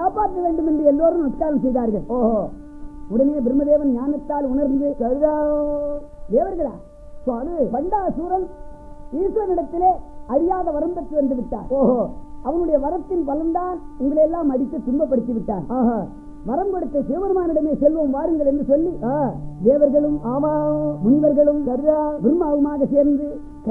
காப்பாற்ற வேண்டும் என்று எல்லோரும் நமஸ்காரம் செய்தார்கள். ஓஹோ. உடனே பிரம்மதேவன் ஞானத்தால் உணர்ந்து தேவர்களா சுவாமி, பண்டாசூரன் ஈஸ்வரனிடத்திலே அறியாத வரம் பெற்று வந்து விட்டார். ஓஹோ. அவனுடைய வரத்தின் பலன்தான் உங்களை எல்லாம் அடித்து துன்பப்படுத்தி விட்டான். வரம் கொடுத்த சிவபெருமானிடமே செல்வோம் வாருங்கள் என்று சொல்லி தேவர்களும் முனிவர்களும் பிரம்மாவுமாக சேர்ந்து